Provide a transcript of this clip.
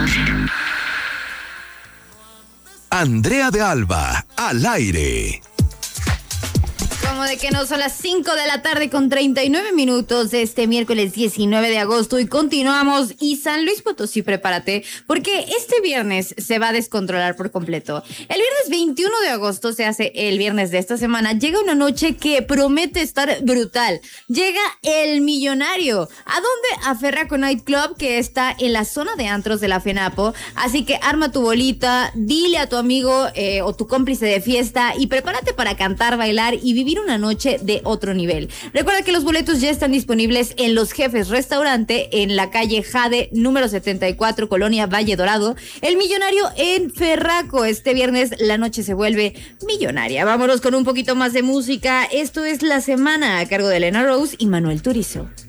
Andrea de Alba, al aire. Como de que no son las 5 de la tarde con 39 minutos de este miércoles 19 de agosto y continuamos. Y San Luis Potosí, prepárate, porque este viernes se va a descontrolar por completo. El viernes 21 de agosto, se hace el viernes de esta semana, llega una noche que promete estar brutal. Llega El Millonario. ¿A dónde? A Ferraco Night Club, que está en la zona de antros de la FENAPO. Así que arma tu bolita, dile a tu amigo o tu cómplice de fiesta y prepárate para cantar, bailar y vivir una noche de otro nivel. Recuerda que los boletos ya están disponibles en Los Jefes Restaurante, en la calle Jade, número 74, Colonia Valle Dorado. El Millonario en Ferraco. Este viernes la noche se vuelve millonaria. Vámonos con un poquito más de música. Esto es La Semana, a cargo de Elena Rose y Manuel Turizo.